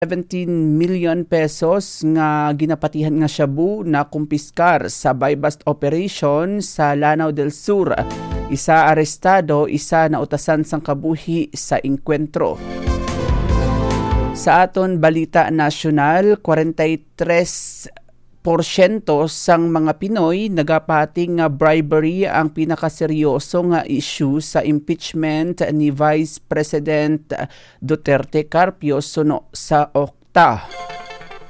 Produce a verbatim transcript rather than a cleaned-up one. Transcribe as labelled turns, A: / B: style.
A: seventeen million pesos nga ginapatihan nga shabu na kumpiskar sa buy-bust operation sa Lanao del Sur. Isa arestado, isa nautasan sang kabuhi sa inkwentro. Sa aton balita nasyonal, forty-three porsyento sang mga Pinoy nagapating nga bribery ang pinakaseryoso nga issue sa impeachment ni Vice President Duterte Carpio suno sa Okta.